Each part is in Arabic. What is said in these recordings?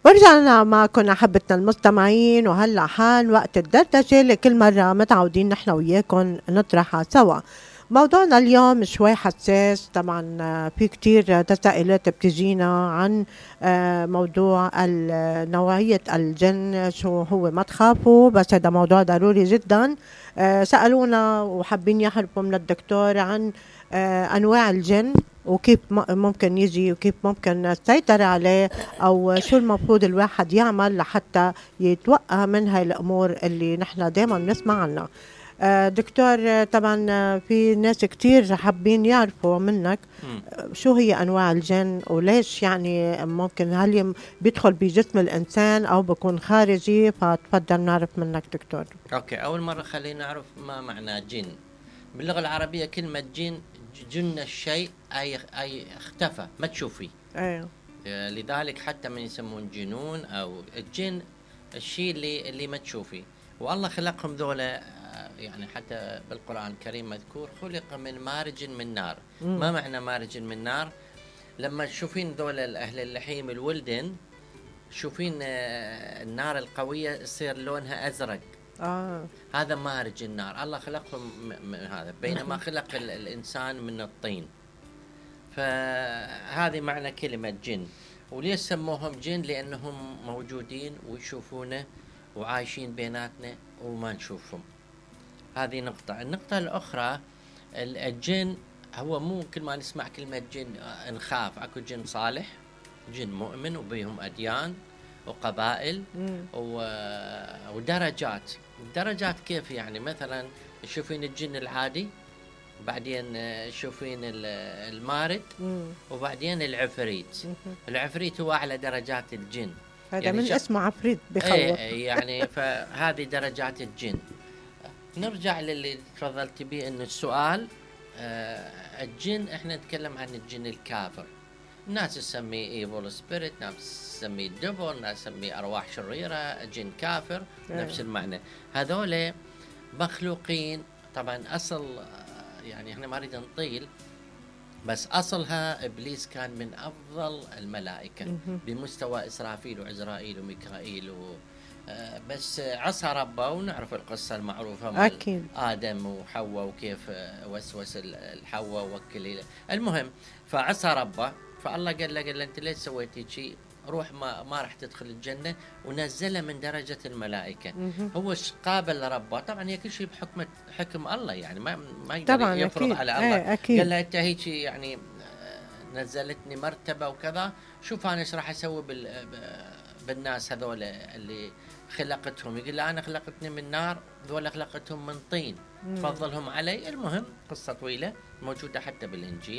ورجعنا معكم أحبتنا المستمعين، وهلأ حان وقت الدردشة اللي كل مرة متعودين نحن وياكم نطرحها سوا. موضوعنا اليوم شوي حساس طبعا، في كتير تساؤلات بتجينا عن موضوع نوعية الجن، شو هو ما تخافوا، بس هذا موضوع ضروري جدا. سألونا وحابين يعرفوا من الدكتور عن أنواع الجن وكيف ممكن يجي وكيف ممكن السيطرة عليه، أو شو المفروض الواحد يعمل لحتى يتوقع من هاي الأمور اللي نحن دايما نسمع عنها. دكتور، طبعا في ناس كتير حابين يعرفوا منك شو هي أنواع الجن وليش، يعني ممكن هل بيدخل بجسم الإنسان أو بيكون خارجي، فتفضل نعرف منك دكتور. أوكي، أول مرة خلينا نعرف ما معنى جن. باللغة العربية كلمة جن، جن الشيء أي اختفى ما تشوفيه. أيوه. لذلك حتى من يسمون جنون أو الجن الشيء اللي ما تشوفيه. والله خلقهم ذولا، يعني حتى بالقرآن الكريم مذكور خلق من مارج من نار. ما معنى مارج من نار؟ لما تشوفين ذولا أهل اللحيم الولدن، تشوفين النار القوية يصير لونها أزرق. هذا مارج النار، الله خلقهم من هذا، بينما خلق الإنسان من الطين. فهذه معنى كلمة جن. وليش سموهم جن؟ لأنهم موجودين ويشوفونه وعايشين بيناتنا وما نشوفهم. هذه نقطة. النقطة الأخرى، الجن هو مو كل ما نسمع كلمة جن نخاف. أكو جن صالح، جن مؤمن وبيهم أديان وقبائل ودرجات. الدرجات كيف يعني؟ مثلا تشوفين الجن العادي، بعدين تشوفين المارد، وبعدين العفريت. العفريت هو أعلى درجات الجن، هذا يعني من اسمه عفريت بخوف. يعني فهذه درجات الجن. نرجع للي تفضلت به، إن السؤال الجن احنا نتكلم عن الجن الكافر. ناس تسميه ايفول سبيريت، ناس تسميه ديفل، ناس تسميه ارواح شريره، جن كافر، نفس المعنى. هذول مخلوقين طبعا. اصل يعني احنا ما نريد نطيل، بس اصلها ابليس كان من افضل الملائكه بمستوى اسرافيل وعزرائيل وميكائيل بس عصى ربه، ونعرف القصة المعروفة مع آدم وحواء وكيف وسوس الحواء وكل. المهم فعصى ربه، فالله قال له أنت ليش سويتي شيء؟ روح ما راح تدخل الجنة، ونزله من درجة الملائكة. هو قابل ربه، طبعا هي كل شيء حكم الله، يعني ما يقدر يفرض على الله. قال له أنت هيك يعني نزلتني مرتبة وكذا، شوف أنا إيش راح أسوي بالناس هذول اللي خلقتهم. يقول له أنا خلقتني من نار، ذولا خلقتهم من طين، تفضلهم علي. المهم قصة طويلة موجودة حتى بالإنجيل.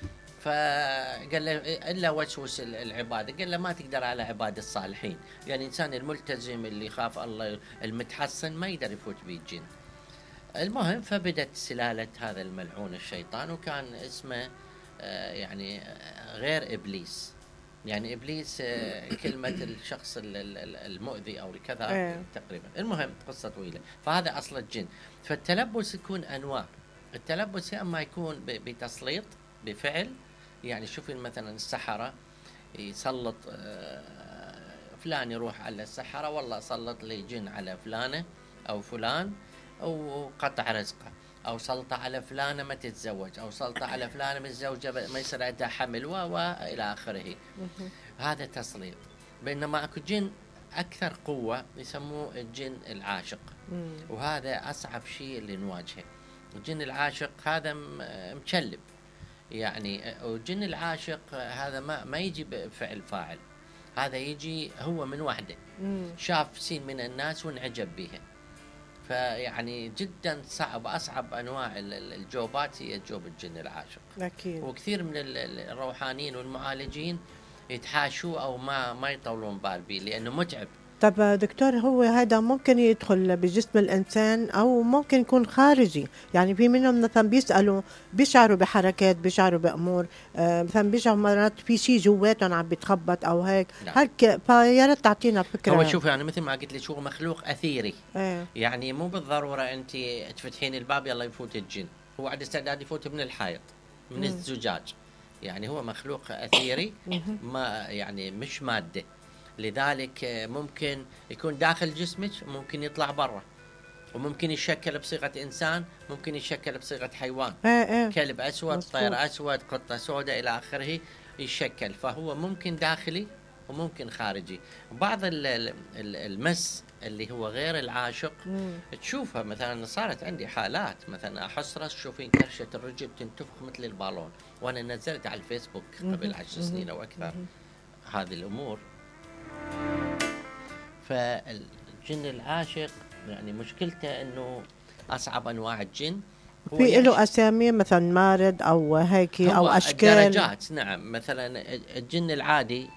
فقال له إلا وسوس العبادة، قال له ما تقدر على عبادة الصالحين. يعني الإنسان الملتزم اللي يخاف الله المتحصن ما يقدر يفوت به الجن. المهم فبدت سلالة هذا الملعون الشيطان، وكان اسمه يعني غير إبليس. يعني إبليس كلمة الشخص المؤذي أو الكذا تقريبا. المهم قصة طويلة. فهذا أصل الجن. فالتلبس يكون أنواع. التلبس يا أما يكون بتسليط بفعل، يعني شوفين مثلا السحرة يسلط فلان يروح على السحرة، والله سلط لي جن على فلانة أو فلان وقطع رزقه، أو سلطة على فلانة ما تتزوج، أو سلطة على فلانة متزوجة ما يصير عندها حمل وإلى آخره. هذا تسليط. بينما أكو جن أكثر قوة يسموه الجن العاشق، وهذا أصعب شيء اللي نواجهه. الجن العاشق هذا مكلب يعني. والجن العاشق هذا ما يجي بفعل فاعل، هذا يجي هو من وحده، شاف سين من الناس وانعجب بها. فيعني جدا صعب. أصعب أنواع الجوبات هي جوب الجن العاشق. أكيد. وكثير من الروحانيين والمعالجين يتحاشوا أو ما يطولون بال به لأنه متعب. طب دكتور، هو هذا ممكن يدخل بجسم الإنسان أو ممكن يكون خارجي؟ يعني في منهم مثلا بيسألوا بيشعروا بحركات، بيشعروا بأمور، مثلا بيشعروا مرات في شيء جواتهم عم بيتخبط أو هيك. هيك فيا ريت تعطينا فكرة. هو شوف يعني مثل ما قلت لك هو مخلوق أثيري. يعني مو بالضرورة أنت تفتحين الباب يلا يفوت الجن، هو عاد استعداد يفوت من الحائط من الزجاج. يعني هو مخلوق أثيري، ما يعني مش مادة. لذلك ممكن يكون داخل جسمك، ممكن يطلع برا، وممكن يشكل بصيغة إنسان، ممكن يشكل بصيغة حيوان. كلب أسود، طير أسود، قطة سوداء إلى آخره يشكل. فهو ممكن داخلي وممكن خارجي. بعض المس اللي هو غير العاشق تشوفها، مثلا صارت عندي حالات، مثلا أحس راس تشوفين كرشة الرجل تنتفخ مثل البالون، وأنا نزلت على الفيسبوك قبل 10 سنين أو أكثر هذه الأمور. فالجن العاشق يعني مشكلته أنه أصعب أنواع الجن. في له أسامي مثلا مارد أو هيك أو أشكال درجات. نعم، مثلا الجن العادي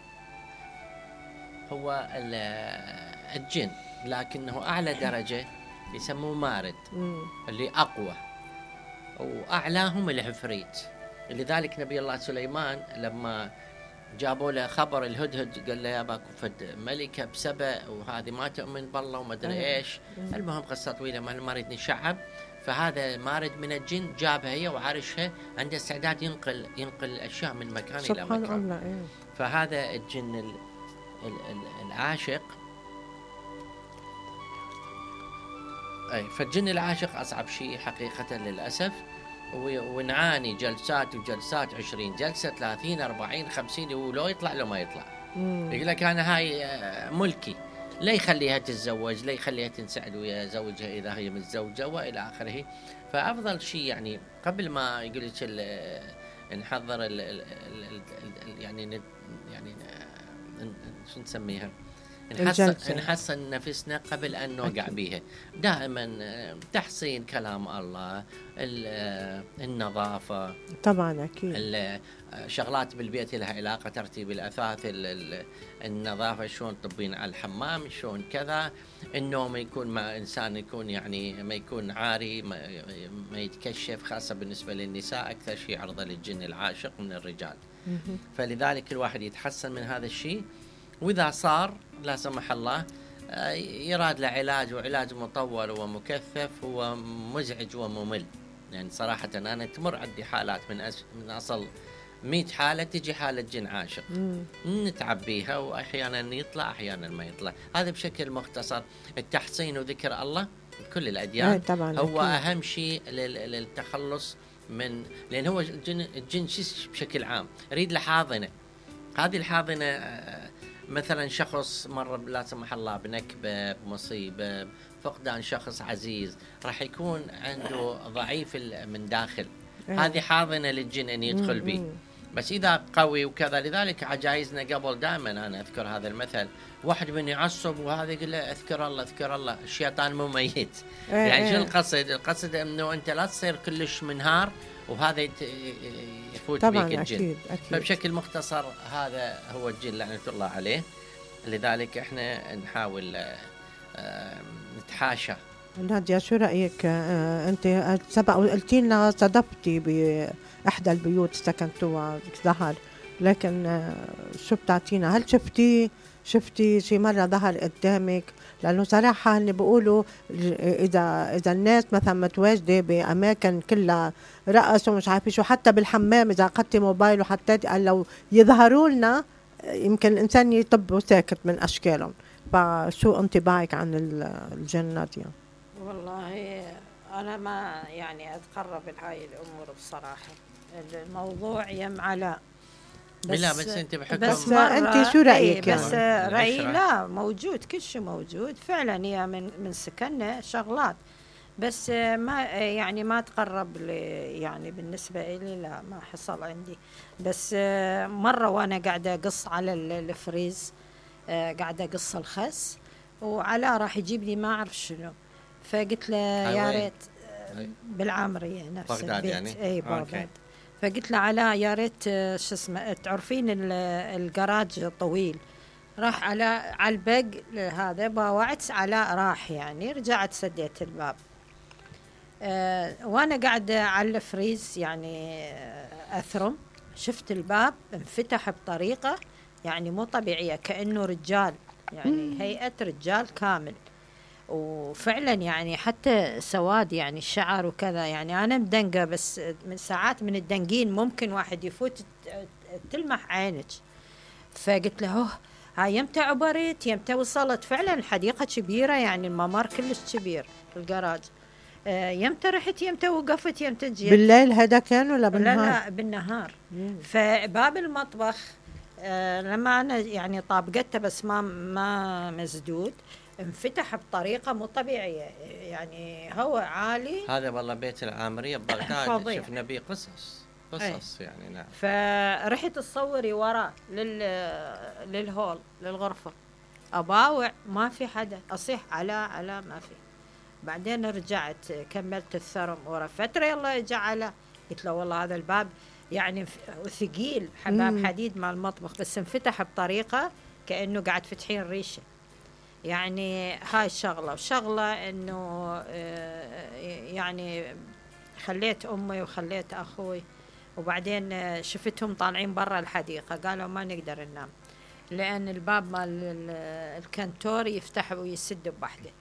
هو الجن، لكنه أعلى درجة يسموه مارد، اللي أقوى، وأعلاهم العفريت. لذلك نبي الله سليمان لما جابوا له خبر الهدهد قال له يا باكو فد ملكة بسبأ وهذه ما تؤمن بالله وما أدري إيش. المهم قصة طويلة ما نريد نشعب. فهذا مارد من الجن جابها هي وعارشها، عنده استعداد ينقل أشياء من مكان إلى مكان. فهذا الجن العاشق. فالجن العاشق أصعب شيء حقيقة للأسف، ونعاني جلسات وجلسات، 20 جلسة، 30 40 50، ولو يطلع لو ما يطلع. يقول لك أنا هاي ملكي، لا يخليها تتزوج، لا يخليها تنسعد ويا زوجها إذا هي متزوجة وإلى آخره. فأفضل شيء يعني قبل ما يقول لك نحضر يعني شو نسميها، نحصن نفسنا قبل أن نوقع بها. دائما تحصين كلام الله، النظافة طبعا أكيد، شغلات بالبيت لها علاقة، ترتيب الأثاث، النظافة، شلون تطبين على الحمام، شلون كذا، النوم يكون مع إنسان يكون يعني ما يكون عاري، ما يتكشف، خاصة بالنسبة للنساء أكثر شيء عرضة للجن العاشق من الرجال. فلذلك الواحد يتحسن من هذا الشيء. وإذا صار لا سمح الله يراد له علاج، وعلاج مطول ومكثف، هو مزعج وممل. يعني صراحة أنا تمر عندي حالات من أصل 100 حالة تجي حالة جن عاشق، نتعب بيها، وأحيانا يطلع أحيانا ما يطلع. هذا بشكل مختصر. التحصين وذكر الله بكل الأديان هو أهم شيء للتخلص من، لأن هو الجن بشكل عام يريد له حاضنة. هذه الحاضنة مثلا شخص مر لا سمح الله بنكبة، بمصيبة، فقدان شخص عزيز، راح يكون عنده ضعيف من داخل. هذه حاضنة للجن أن يدخل به. بس إذا قوي وكذا، لذلك عجائزنا قبل دائما أنا أذكر هذا المثل، واحد من يعصب وهذا يقول له اذكر الله اذكر الله، الشيطان مو ميت. يعني شو القصد؟ القصد أنه أنت لا تصير كلش منهار وهذا يفوت بك الجن. أكيد. فبشكل مختصر هذا هو الجن لعنة الله عليه. لذلك احنا نحاول نتحاشى. نادية شو رأيك؟ أنت سبق قلتي لنا صدفتي بإحدى البيوت سكنتوها ظهر، لكن شو بتعطينا؟ هل شفتي شي مرة ظهر قدامك؟ لأنه صراحة هن بيقولوا إذا الناس مثلا متواجدة بأماكن كلها رقص ومش عارفة شو، حتى بالحمام إذا أخذتي موبايل وحطيتي قال لو يظهروا لنا يمكن الإنسان يطب وساكت من أشكالهم. فشو انطباعك عن الجنة دي؟ والله أنا ما يعني أتقرب لهاي الأمور بصراحة. الموضوع يم على بس انت بحكم بس انت شو رايك؟ بس رايي لا موجود، كل شيء موجود فعلا. هي من سكننا شغلات، بس ما يعني ما تقرب يعني بالنسبه لي لا ما حصل عندي. بس مره وانا قاعده اقص على الفريز، قاعده اقص الخس، وعلى راح يجيب لي ما اعرف شنو، فقلت له يا ريت بالعامريه نفس البيت يعني؟ اي بغداد. فقلت له على يا ريت شو اسمه تعرفين الجراج طويل، راح على البق هذا باوعت على راح يعني، رجعت سديت الباب. وانا قاعده على الفريز يعني اثرم، شفت الباب انفتح بطريقه يعني مو طبيعيه، كانه رجال يعني هيئه رجال كامل، وفعلا يعني حتى سواد يعني الشعر وكذا. يعني أنا مدنقة، بس من ساعات من الدنقين ممكن واحد يفوت تلمح عينك. فقلت له هاي يمتى عبرت، يمتى وصلت فعلا الحديقة كبيرة، يعني الممر كلش كبير الجراج. يمتى رحت، يمتى وقفت، يمتى جيت. بالليل هذا كان ولا بالنهار؟ لا بالنهار. فباب المطبخ لما أنا يعني طابقته بس ما مسدود، انفتح بطريقة مو طبيعية، يعني هو عالي. هذا والله بيت العامرية ببغداد شفنا به قصص يعني. نعم. فرحت تصوري ورا للهول للغرفة، أباوع ما في حدا، أصيح على ما في. بعدين رجعت كملت الثرم ورا فترة، يلا جعله. قلت له والله هذا الباب يعني ثقيل، باب حديد مال المطبخ، بس انفتح بطريقة كأنه قاعد فتحين ريشة. يعني هاي الشغلة وشغلة إنه يعني خليت أمي وخليت أخوي، وبعدين شفتهم طالعين برا الحديقة، قالوا ما نقدر ننام لأن الباب مال الكنتور يفتح ويسد بوحده.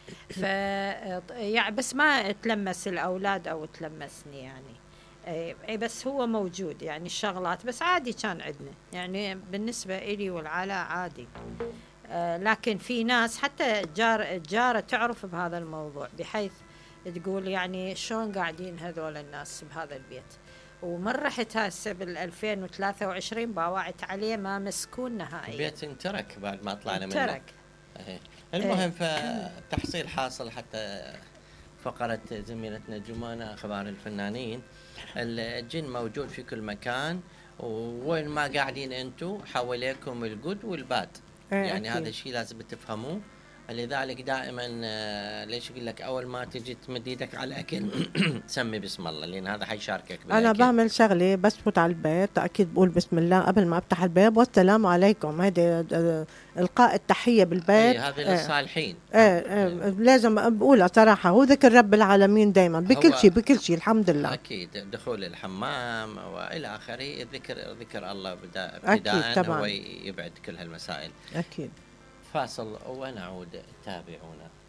يعني بس ما تلمس الأولاد أو تلمسني يعني. أي بس هو موجود يعني الشغلات، بس عادي كان عندنا يعني بالنسبة إلي والعلاء عادي. لكن في ناس حتى الجارة تعرف بهذا الموضوع، بحيث تقول يعني شلون قاعدين هذول الناس بهذا البيت. ومن رحت هسه بال 2023 باوعت عليه ما مسكون نهائيا. البيت انترك بعد ما طلعنا منه. انترك. المهم فتحصيل حاصل حتى فقرت زميلتنا جمانة أخبار الفنانين. الجن موجود في كل مكان، ووين ما قاعدين أنتوا حواليكم الجود والباد. يعني هذا الشيء لازم تفهموه. لذلك دائما ليش يقول لك أول ما تجي تمد ايدك على الأكل سمي بسم الله، لأن هذا حيشاركك بالأكل. أنا بعمل شغلة بس فوت على البيت أكيد بقول بسم الله قبل ما أفتح الباب، والسلام عليكم. هذا إلقاء التحية بالبيت. هذا للصالحين. لازم بقولها صراحة، هو ذكر رب العالمين دايما بكل شيء الحمد لله. أكيد دخول الحمام وإلى آخره، ذكر الله ابتداء هو يبعد كل هالمسائل. أكيد. فاصل ونعود، تابعونا.